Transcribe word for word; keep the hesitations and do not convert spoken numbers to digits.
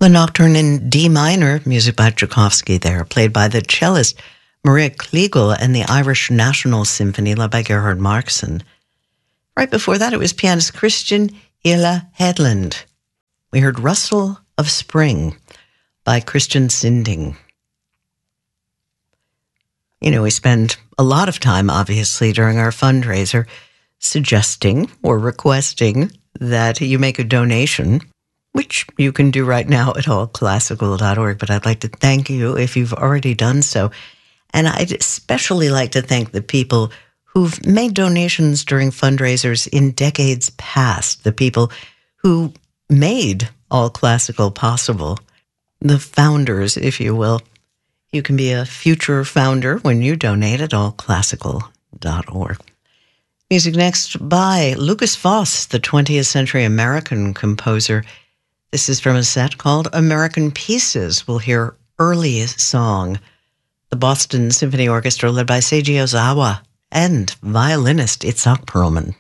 The Nocturne in D minor, music by Tchaikovsky there, played by the cellist Maria Kliegel and the Irish National Symphony led by Gerhard Markson. Right before that, it was pianist Christian Ila Hedlund. We heard Rustle of Spring by Christian Sinding. You know, we spend a lot of time, obviously, during our fundraiser suggesting or requesting that you make a donation, which you can do right now at all classical dot org, but I'd like to thank you if you've already done so. And I'd especially like to thank the people who've made donations during fundraisers in decades past, the people who made All Classical possible, the founders, if you will. You can be a future founder when you donate at all classical dot org. Music next by Lukas Foss, the twentieth century American composer. This is from a set called American Pieces. We'll hear Early Song. The Boston Symphony Orchestra led by Seiji Ozawa and violinist Itzhak Perlman.